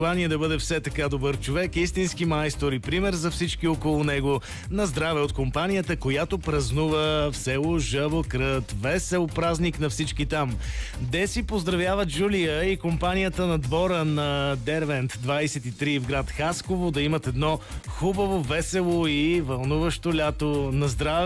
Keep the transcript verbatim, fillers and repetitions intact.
желание да бъде все така добър човек, истински майстор и пример за всички около него. На здраве от компанията, която празнува в село Жабокрът. Весел празник на всички там. Деси поздравява Джулия и компанията на двора на Дервент двайсет и три в град Хасково. Да имат едно хубаво, весело и вълнуващо лято. На здраве!